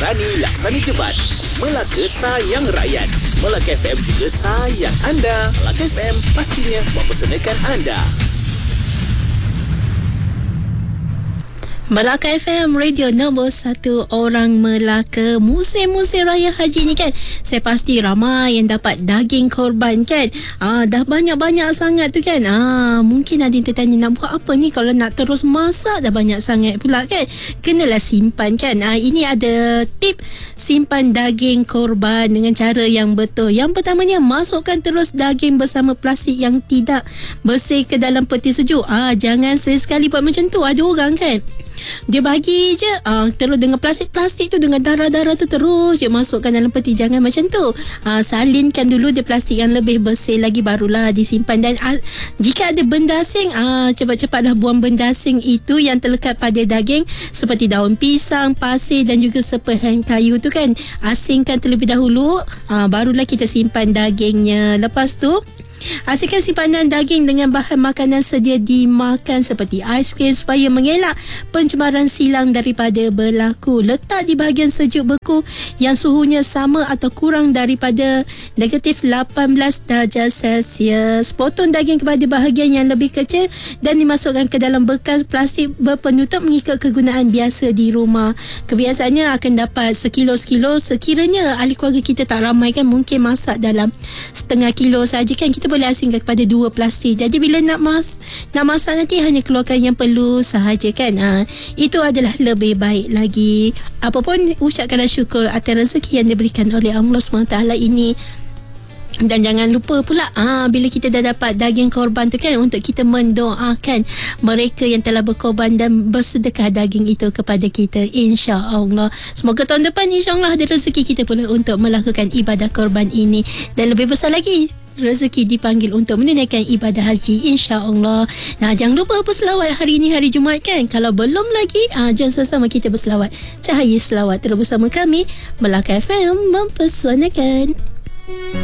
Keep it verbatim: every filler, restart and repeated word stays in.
Rani Laksana Jebat. Melaka sayang rakyat. Melaka F M juga sayang anda. Melaka F M pastinya mempersembahkan anda. Melaka F M, radio nombor satu orang Melaka. Musim-musim Raya Haji ni kan, saya pasti ramai yang dapat daging korban kan. Ah, dah banyak-banyak sangat tu kan. Ah, mungkin ada yang tertanya, nak buat apa ni kalau nak terus masak dah banyak sangat pula kan. Kenalah simpan kan. Ah, ini ada tip simpan daging korban dengan cara yang betul. Yang pertamanya, masukkan terus daging bersama plastik yang tidak bersih ke dalam peti sejuk. Ah, jangan sekali buat macam tu. Ada orang kan, dia bagi je uh, terus dengan plastik-plastik tu, dengan darah-darah tu terus je masukkan dalam peti. Jangan macam tu. uh, Salinkan dulu dia plastik yang lebih bersih lagi, barulah disimpan. Dan uh, jika ada benda asing, uh, cepat-cepatlah buang benda asing itu yang terlekat pada daging, seperti daun pisang, pasir dan juga sepehan kayu tu kan. Asingkan terlebih dahulu, uh, barulah kita simpan dagingnya. Lepas tu, asingkan simpanan daging dengan bahan makanan sedia dimakan seperti aiskrim supaya mengelak pencemaran silang daripada berlaku. Letak di bahagian sejuk beku yang suhunya sama atau kurang daripada negatif lapan belas darjah Celsius. Potong daging kepada bahagian yang lebih kecil dan dimasukkan ke dalam bekas plastik berpenutup mengikut kegunaan biasa di rumah. Kebiasaannya akan dapat sekilo-sekilo. Sekiranya ahli keluarga kita tak ramai kan, mungkin masak dalam setengah kilo saja kan, kita boleh asingkan kepada dua plastik. Jadi bila nak mas nak masak nanti hanya keluarkan yang perlu sahaja kan. Ha, itu adalah lebih baik lagi. Apapun, ucapkanlah syukur atas rezeki yang diberikan oleh Allah subhanahu wa taala ini. Dan jangan lupa pula ah, bila kita dah dapat daging korban tu kan, untuk kita mendoakan mereka yang telah berkorban dan bersedekah daging itu kepada kita, insya-Allah. Semoga tahun depan insya-Allah ada rezeki kita pula untuk melakukan ibadah korban ini. Dan lebih besar lagi, rezeki dipanggil untuk menunaikan ibadah haji, insya-Allah. Nah, jangan lupa berselawat hari ini, hari Jumaat kan. Kalau belum lagi, ah, jom sama-sama kita berselawat. Cahaya selawat terus bersama kami, Melaka F M mempersanakan.